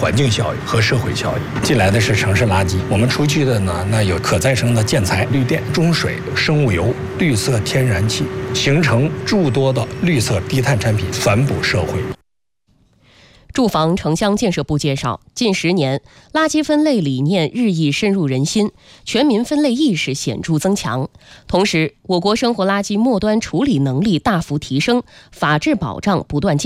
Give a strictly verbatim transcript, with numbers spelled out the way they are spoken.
环境效益和社会效益。进来的是城市垃圾，我们出去的呢，那有可再生的建材、绿电、中水、生物油、绿色天然气，形成诸多的绿色低碳产品，反哺社会。 住房城乡建设部介绍，近十年，垃圾分类理念日益深入人心，全民分类意识显著增强。同时，我国生活垃圾末端处理能力大幅提升，法治保障不断